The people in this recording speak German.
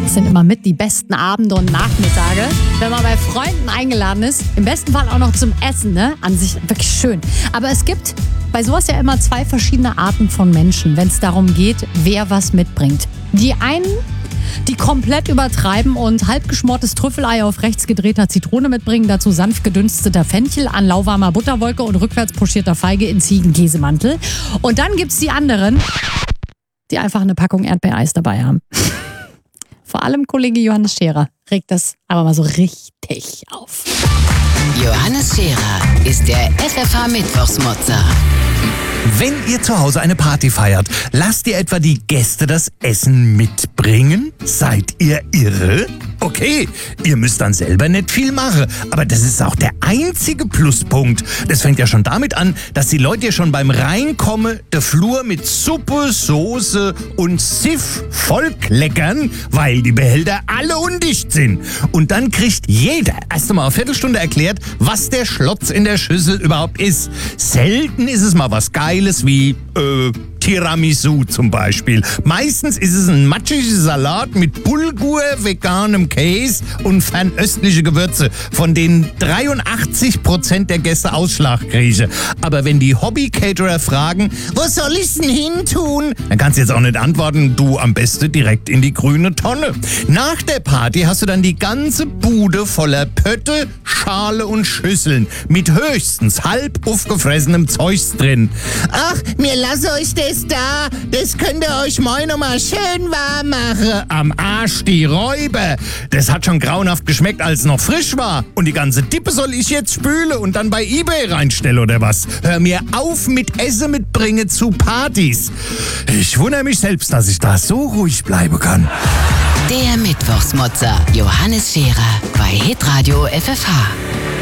Das sind immer mit die besten Abende und Nachmittage, wenn man bei Freunden eingeladen ist. Im besten Fall auch noch zum Essen, ne? An sich wirklich schön. Aber es gibt bei sowas ja immer zwei verschiedene Arten von Menschen, wenn es darum geht, wer was mitbringt. Die einen, die komplett übertreiben und halbgeschmortes Trüffelei auf rechts gedrehter Zitrone mitbringen, dazu sanft gedünsteter Fenchel an lauwarmer Butterwolke und rückwärts pochierter Feige in Ziegenkäsemantel. Und dann gibt's die anderen, die einfach eine Packung Erdbeereis dabei haben. Vor allem Kollege Johannes Scherer regt das aber mal so richtig auf. Johannes Scherer ist der FFH Mittwochsmotzer. Wenn ihr zu Hause eine Party feiert, lasst ihr etwa die Gäste das Essen mitbringen? Seid ihr irre? Okay, ihr müsst dann selber nicht viel machen, aber das ist auch der einzige Pluspunkt. Das fängt ja schon damit an, dass die Leute ja schon beim Reinkommen der Flur mit Suppe, Soße und Siff vollkleckern, weil die Behälter alle undicht sind. Und dann kriegt jeder erst einmal eine Viertelstunde erklärt, was der Schlotz in der Schüssel überhaupt ist. Selten ist es mal was Geiles wie Tiramisu zum Beispiel. Meistens ist es ein matschiger Salat mit Bulgur, veganem Käse und fernöstliche Gewürze, von denen 83% der Gäste Ausschlag kriegen. Aber wenn die Hobby-Caterer fragen, was soll ich denn hin tun? Dann kannst du jetzt auch nicht antworten, du am besten direkt in die grüne Tonne. Nach der Party hast du dann die ganze Bude voller Pötte, Schale und Schüsseln mit höchstens halb aufgefressenem Zeugs drin. Ach, mir lasse euch das da, das könnt ihr euch mal nochmal schön warm machen. Am Arsch die Räuber. Das hat schon grauenhaft geschmeckt, als es noch frisch war. Und die ganze Dippe soll ich jetzt spülen und dann bei eBay reinstellen oder was? Hör mir auf mit Essen mitbringen zu Partys. Ich wundere mich selbst, dass ich da so ruhig bleiben kann. Der Mittwochsmotzer Johannes Scherer bei Hitradio FFH.